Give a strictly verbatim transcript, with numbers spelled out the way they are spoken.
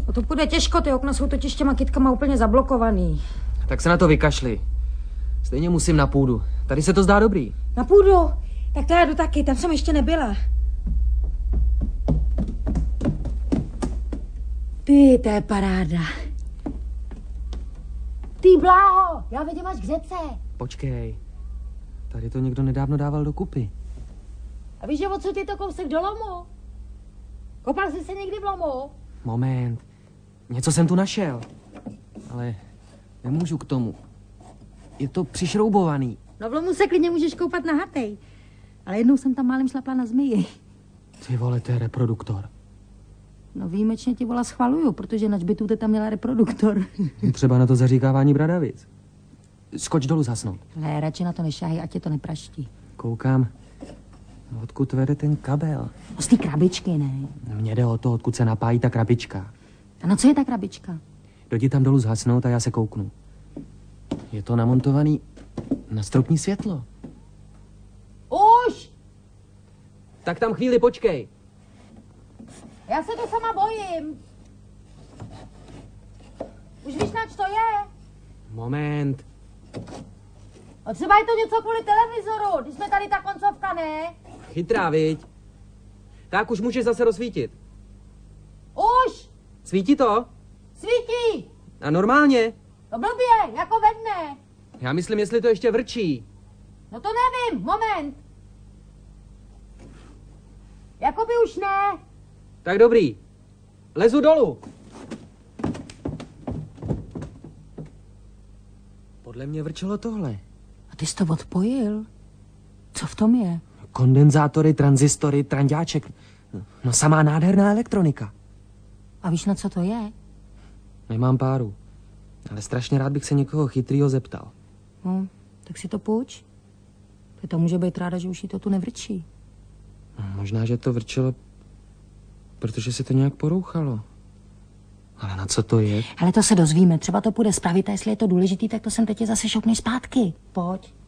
O to půjde těžko, ty okna jsou totiž těma kytkama úplně zablokovaný. Tak se na to vykašli. Stejně musím na půdu. Tady se to zdá dobrý. Na půdu? Tak to já jdu taky, tam jsem ještě nebyla. Ty, to je paráda. Ty bláho, já vidím až k řece. Počkej. Tady to někdo nedávno dával dokupy. A víš, že odsud je to kousek do lomu? Kopal jsi se někdy v lomu? Moment. Něco jsem tu našel. Ale nemůžu k tomu. Je to přišroubovaný. No v lomu se klidně můžeš koupat na hatej. Ale jednou jsem tam málem šlapla na zmiji. Ty vole, to je reproduktor. No výjimečně ti vola schvaluju, protože na hřbitu ty tam měla reproduktor. Je třeba na to zaříkávání bradavic. Skoč dolů zhasnout. Ne, radši na to nešáhej, ať tě to nepraští. Koukám. Odkud vede ten kabel? No z té krabičky, ne? Mně jde o to, odkud se napájí ta krabička. A na co je ta krabička? Jdi tam dolů zhasnout a já se kouknu. Je to namontovaný na stropní světlo. Už! Tak tam chvíli počkej. Já se to sama bojím. Už víš, nač to je? Moment. A třeba je to něco kvůli televizoru, když jsme tady ta koncovka, ne? Chytrá, viď? Tak už můžeš zase rozsvítit. Už! Svítí to? Svítí! A normálně? No blbě, jako ve dne. Já myslím, jestli to ještě vrčí. No to nevím, moment. Jakoby už ne. Tak dobrý. Lezu dolů. Podle mě vrčelo tohle. A ty jsi to odpojil? Co v tom je? Kondenzátory, tranzistory, tranďáček. No samá nádherná elektronika. A víš, na co to je? Nemám páru. Ale strašně rád bych se někoho chytrýho zeptal. No, tak si to půjč. To může být ráda, že už jí to tu nevrčí. No, možná, že to vrčelo, protože se to nějak porouchalo. Ale na co to je? Ale to se dozvíme. Třeba to půjde zpravit a jestli je to důležitý, tak to sem teď zase šoupneš zpátky. Pojď.